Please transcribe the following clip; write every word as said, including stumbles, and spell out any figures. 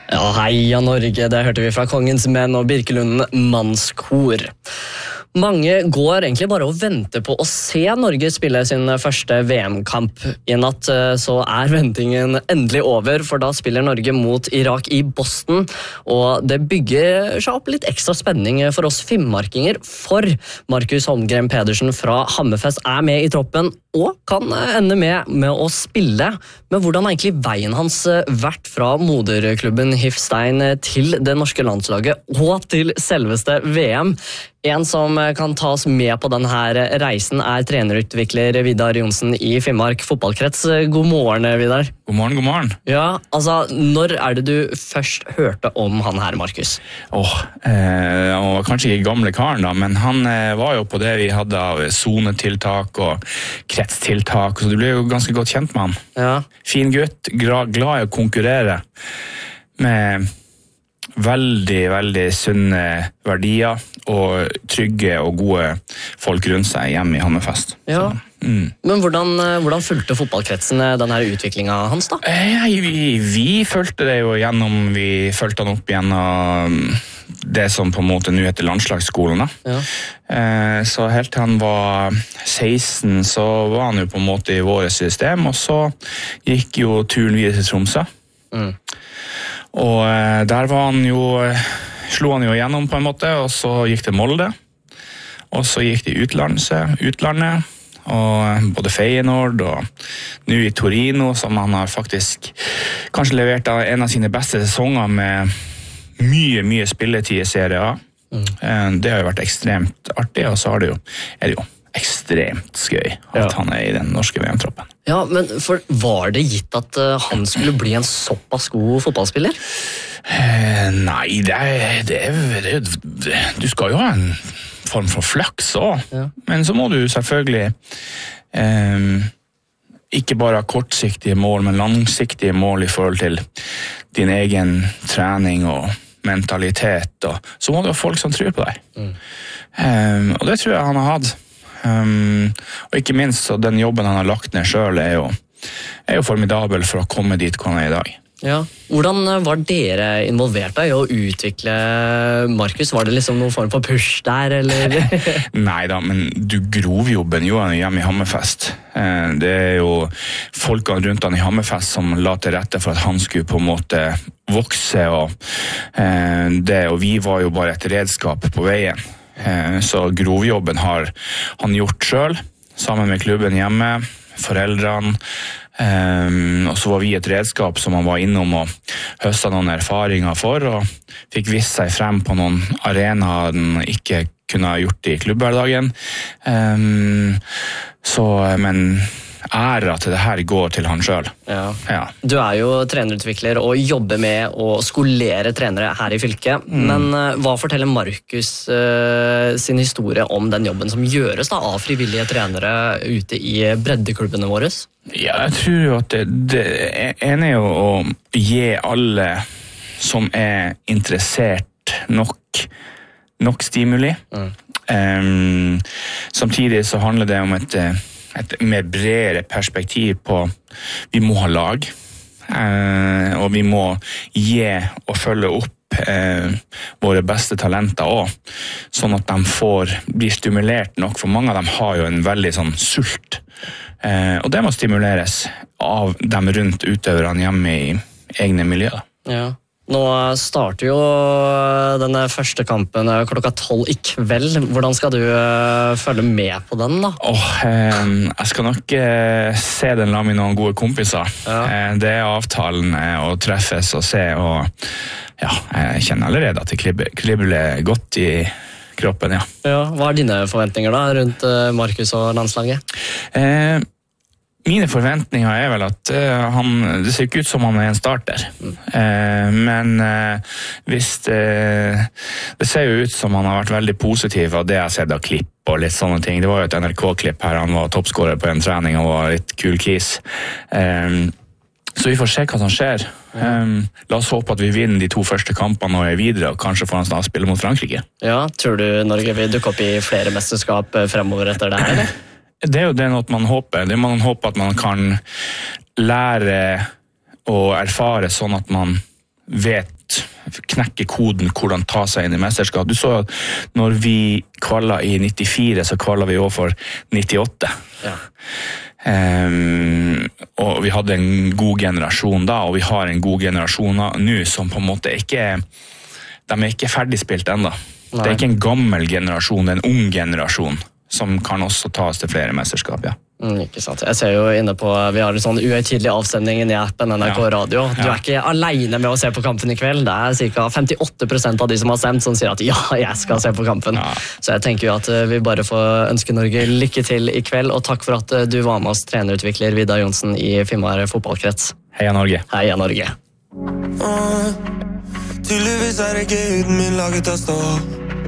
Ja, heia Norge, det hørte vi fra Kongens menn og Birkelunden mannskor. Mange går egentlig bare og venter på å se Norge spille sin første V M-kamp. I natt så er ventingen endelig over, for da spiller Norge mot Irak i Boston. Og det bygger seg opp litt ekstra spenning for oss finnmarkinger, for Markus Holmgren Pedersen fra Hammerfest er med i troppen, og kan ende med, med å spille. Men hvordan har egentlig veien hans vært fra moderklubben Hifstein til det norske landslaget og til selveste V M? En som kan ta oss med på denne reisen er trenerutvikler Vidar Jonsen i Finnmark fotballkrets. God morgen, Vidar. God morgen, god morgen. Ja, altså, når er det du først hørte om han her, Markus? Åh, eh, han var kanskje ikke gamle karen da, men han eh, var jo på det vi hadde av zonetiltak og kretstiltak, så du ble jo ganske godt kjent med han. Ja. Fin gutt, glad, glad i å konkurrere med veldig, veldig sunne verdier og trygge og gode folk rundt seg hjemme i Hammerfest. Ja. Så, mm. Men hvordan, hvordan fulgte fotballkretsen denne utviklingen hans da? Eh, vi, vi fulgte det jo gjennom, vi fulgte han opp gjennom det som på en måte nå heter landslagsskolen. Da. Ja. Eh, så helt til han var seksten så var han jo på en måte i vårt system, og så gikk jo turen videre til Tromsø. Mm. Og eh, der var han jo, slo han jo gjennom på en måte, og så gikk det Molde, og så gikk det utlandet, utlandet og både Feyenoord og nå i Torino, som han har faktisk kanskje levert en av sine beste sesonger med mye, mye spilletid i Serie A. Mm. Det har jo vært ekstremt artig, og så har det jo, er det jo ekstremt skøy at ja. Han er i den norske V M-troppen. Ja, men for, var det gitt at uh, han skulle bli en såpass god fotballspiller? Eh, nei, det er, det, er, det, det du skal jo ha en form for flaks også. Ja. Men så må du selvfølgelig eh, ikke bare ha kortsiktige mål, men langsiktige mål i forhold til din egen trening og mentalitet. Og, så må du ha folk som tror på deg. Mm. Eh, og det tror jeg han har hatt. Um, og ikke minst så den jobben han har lagt ned selv er jo, er jo formidabel for å komme dit hvor han er i dag. Ja. Hvordan var dere involvert i å utvikle Markus? Var det liksom noen form for push der, eller? Nei da, men du grovjobben jo han hjemme i Hammerfest. Det er jo folkene rundt han i Hammerfest som la til rette for at han skulle på en måte vokse, og, det, og vi var jo bare et redskap på veien. Så grovjobben har han gjort selv, sammen med klubben hjemme, foreldrene, og så var vi et redskap som han var innom og høstet noen erfaringer for, og fikk vist seg frem på noen arenaer han ikke kunne ha gjort i klubbhverdagen. Så, men æra til det her går til han selv. Ja. Ja. Du er jo trenerutvikler og jobber med å skolere trenere her i fylket, mm. men uh, hva forteller Markus uh, sin historie om den jobben som gjøres da, av frivillige trenere ute i breddeklubbene våre? Ja, jeg tror jo at det, det ene er jo å gi alle som er interessert nok, nok stimuli. Mm. Um, samtidig så handler det om et et mer bredere perspektiv på vi må ha lag, eh, og vi må gi og følge opp eh, våre beste talenter også, sånn at de får bli stimulert nok, for mange av dem har jo en veldig sånn sult, eh, og det må stimuleres av dem rundt utøverne hjemme i egne miljøer. Ja. Nå starter jo denne første kampen klokka tolv i kveld. Hvordan skal du uh, følge med på den da? Oh, eh, jeg skal nok eh, se den la med noen gode kompiser. Ja. Eh, det er avtalen eh, å treffes og se, og ja, jeg kjenner allerede at det kribler, kribler godt i kroppen, ja. Ja. Hva er dine forventninger da rundt uh, Markus og landslaget? Eh, Mine forventninger er vel at uh, han, det ser ikke ut som han er en starter. Mm. Uh, men uh, hvis det, det ser jo ut som han har vært veldig positiv av det jeg har sett av klipp og litt sånne ting. Det var jo et N R K-klipp her, han var toppskårer på en trening og var litt kul kis. Um, så vi får se hva som skjer. Um, la oss håpe at vi vinner de to første kampene og er videre, og kanskje får han snart spille mot Frankrike. Ja, tror du Norge vil dukke opp i flere mesterskap fremover etter det her, eller? Det er jo det noe man håper. Det er man håper at man kan lære og erfare sånn at man vet, knekker koden hvordan ta seg inn i mesterskap. Du så at når vi kvala i nittifire, så kvala vi også for nittiåtte. Ja. Um, og vi hadde en god generasjon da, og vi har en god generasjon nå som på en måte ikke, de er ikke ferdigspilt enda. Nei. Det er ikke en gammel generasjon, det er en ung generasjon som kan også ta oss til flere mesterskap, ja. Mm, ikke sant. Jeg ser jo inne på, vi har en sånn uhøytidelig avstemning i appen N R K ja. Radio. Du er ikke alene med å se på kampen i kveld. Det er cirka femtiåtte prosent av de som har stemt som sier at ja, jeg skal se på kampen. Ja. Så jeg tenker jo at vi bare får ønske Norge lykke til i kveld, og takk for at du var med oss, trenerutvikler Vidar Johnsen i Finnmark fotballkrets. Heia Norge. Heia Norge. Uh, tydeligvis er ikke huden min laget av stål.